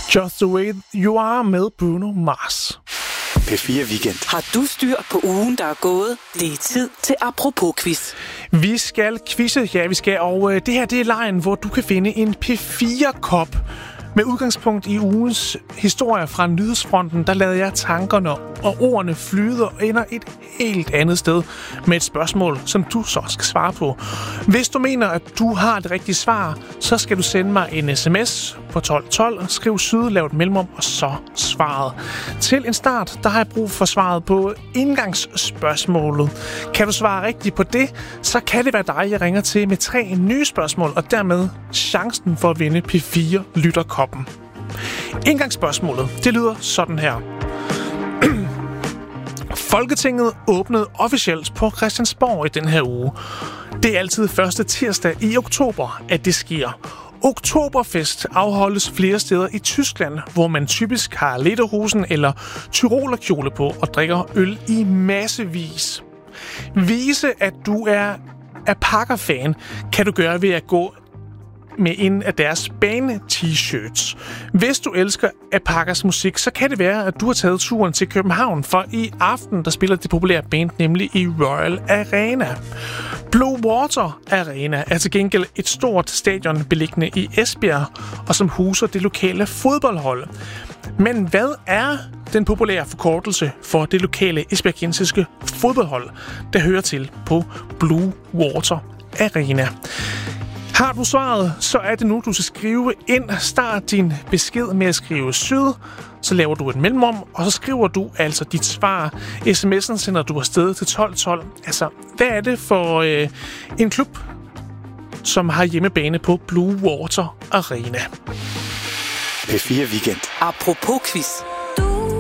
Just the Way You Are med Bruno Mars. P4 Weekend. Har du styr på ugen, der er gået? Det er tid til Apropos-quiz. Vi skal quizze, ja vi skal, og det her det er lejen, hvor du kan finde en P4-kop. Med udgangspunkt i ugens historie fra nyhedsfronten, der lader jeg tankerne og ordene flyde og ender et helt andet sted med et spørgsmål, som du så skal svare på. Hvis du mener, at du har det rigtige svar, så skal du sende mig en sms på 1212, skriv syd, lav et mellemrum og så svaret. Til en start, der har jeg brug for svaret på indgangsspørgsmålet. Kan du svare rigtigt på det, så kan det være dig, jeg ringer til med 3 nye spørgsmål, og dermed chancen for at vinde P4-lytterkoppen. Indgangsspørgsmålet, det lyder sådan her. Folketinget åbnede officielt på Christiansborg i den her uge. Det er altid første tirsdag i oktober, at det sker. Oktoberfest afholdes flere steder i Tyskland, hvor man typisk har lederhosen eller tyrolerkjole på og drikker øl i massevis. Vise, at du er Alpaca-fan, kan du gøre ved at gå med en af deres bane-t-shirts. Hvis du elsker Alpacas musik, så kan det være, at du har taget turen til København, for i aften der spiller det populære band nemlig i Royal Arena. Blue Water Arena er til gengæld et stort stadion beliggende i Esbjerg, og som huser det lokale fodboldhold. Men hvad er den populære forkortelse for det lokale esbjergensiske fodboldhold, der hører til på Blue Water Arena? Har du svaret, så er det nu, du skal skrive ind. Start din besked med at skrive syd, så laver du et mellemrum, og så skriver du altså dit svar. SMS'en sender du afsted til 1212. Altså, hvad er det for en klub, som har hjemmebane på Blue Water Arena? P4 Weekend. Apropos quiz.